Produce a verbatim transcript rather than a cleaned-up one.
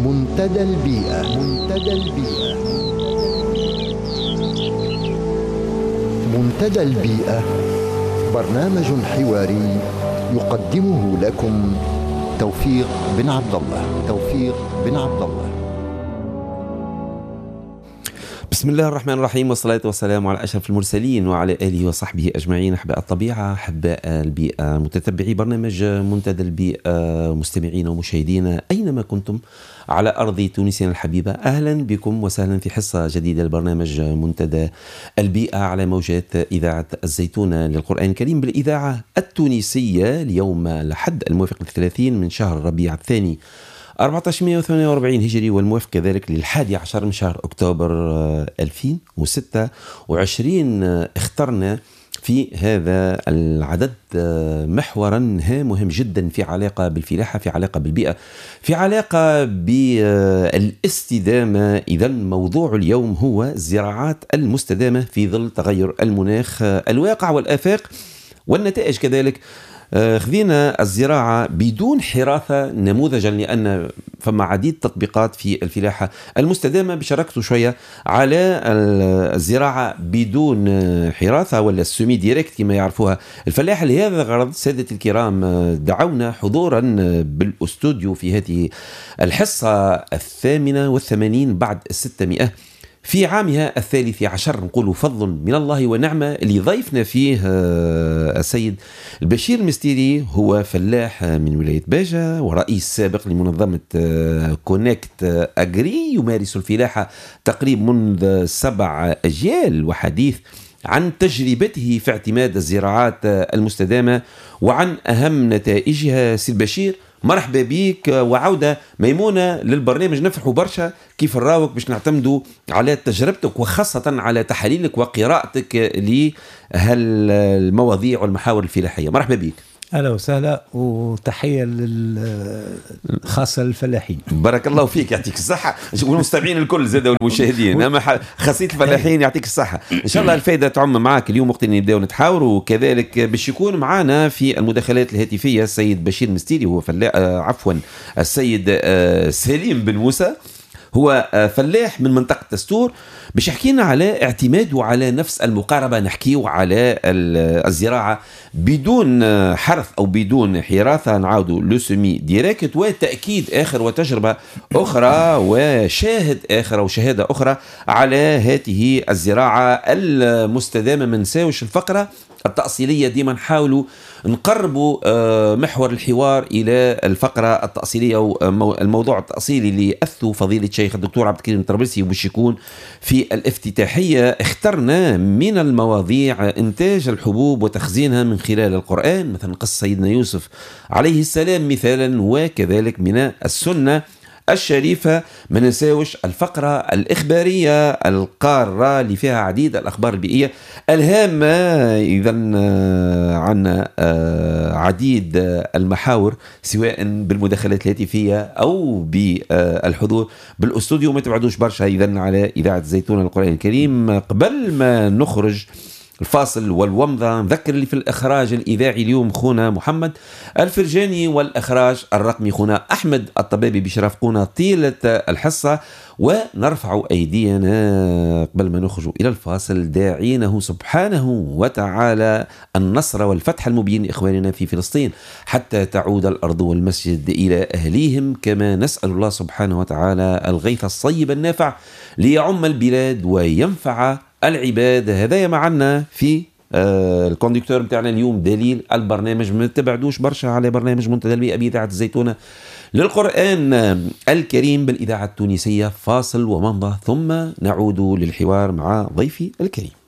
منتدى البيئة. منتدى البيئة. منتدى البيئة برنامج حواري يقدمه لكم توفيق بن عبد الله. توفيق بن عبد الله. بسم الله الرحمن الرحيم، والصلاة والسلام على أشرف المرسلين وعلى آله وصحبه أجمعين. أحباء الطبيعة، أحباء البيئة، متتبعي برنامج منتدى البيئة، مستمعين ومشاهدين أينما كنتم على أرض تونسنا الحبيبة، أهلا بكم وسهلا في حصة جديدة لبرنامج منتدى البيئة على موجات إذاعة الزيتونة للقرآن الكريم بالإذاعة التونسية. اليوم الأحد الموافق الثلاثين من شهر ربيع الثاني أربعة عشر وثمانية وأربعين هجري، والموافق كذلك للحادي عشر من شهر أكتوبر ألفين وستة وعشرين. اخترنا في هذا العدد محورا هام جدا في علاقة بالفلاحة، في علاقة بالبيئة، في علاقة بالاستدامة. إذا موضوع اليوم هو الزراعات المستدامة في ظل تغير المناخ، الواقع والآفاق والنتائج كذلك. خذينا الزراعة بدون حراثة نموذجا، لأن فما عديد تطبيقات في الفلاحة المستدامة. بشاركته شوية على الزراعة بدون حراثة ولا السومي ديريكت كما يعرفوها الفلاحة. لهذا الغرض سادتي الكرام دعونا حضورا بالاستوديو في هذه الحصة الثامنة والثمانين بعد الستمائة في عامها الثالث عشر. نقول فضل من الله ونعمة. اللي ضيفنا فيه السيد البشير المستيري، هو فلاح من ولاية باجة ورئيس سابق لمنظمة كونكت أجري، يمارس الفلاحة تقريبا منذ سبع أجيال، وحديث عن تجربته في اعتماد الزراعات المستدامة وعن أهم نتائجها. سي البشير، مرحبا بيك وعودة ميمونة للبرنامج. نفرحوا برشا كيف نراوك باش نعتمدوا على تجربتك وخاصة على تحاليلك وقراءتك لهالمواضيع والمحاور الفلاحية. مرحبا بيك. أهلا وسهلا، وتحية خاصة للفلاحين. بارك الله فيك، يعطيك الصحة، والمستمعين الكل زاد والمشاهدين، أما خاصية الفلاحين يعطيك الصحة. إن شاء الله الفائدة تعم معك اليوم وقت اللي نبداو نتحاوروا. وكذلك باش يكون معنا في المداخلات الهاتفية السيد بشير مستيري، هو فلاح عفوا السيد سليم بن موسى، هو فلاح من منطقة دستور، باش يحكينا على اعتماده على نفس المقاربة. نحكيه على الزراعة بدون حرث أو بدون حراثة، نعاودوا لوسمي ديريكت، وتأكيد آخر وتجربة أخرى وشاهد آخر وشهادة أخرى على هذه الزراعة المستدامة. من نساوش الفقرة التأصيلية، ديما نحاولوا نقربوا محور الحوار إلى الفقرة التأصيلية أو الموضوع التأصيلي اللي أثوا فضيلة الشيخ الدكتور عبد الكريم الطرابلسي، وباش يكون في الافتتاحية. اخترنا من المواضيع إنتاج الحبوب وتخزينها من خلال القرآن، مثلا قصة سيدنا يوسف عليه السلام مثالا، وكذلك من السنة الشريفة. ما نساوش الفقرة الإخبارية القارة اللي فيها عديد الأخبار البيئية الهامة. إذا عنا عديد المحاور، سواء بالمداخلات الهاتفية أو بالحضور بالاستوديو. ما تبعدوش برشا إذا على إذاعة الزيتونة للقرآن الكريم. قبل ما نخرج الفاصل والومضة، نذكر اللي في الإخراج الإذاعي اليوم خونا محمد الفرجاني، والإخراج الرقمي خونا أحمد الطبابي، بيشرفقونا طيلة الحصة. ونرفع أيدينا قبل ما نخرج إلى الفاصل داعينه سبحانه وتعالى النصر والفتح المبين لإخواننا في فلسطين، حتى تعود الأرض والمسجد إلى أهليهم. كما نسأل الله سبحانه وتعالى الغيث الصيب النافع ليعم البلاد وينفع العباد. هذا معنا في آه الكوندكتور بتاعنا اليوم دليل البرنامج. ما تبعدوش برشا على برنامج منتدى البيئة بإذاعة الزيتونة للقرآن الكريم بالإذاعة التونسية. فاصل ومنضة ثم نعود للحوار مع ضيفي الكريم.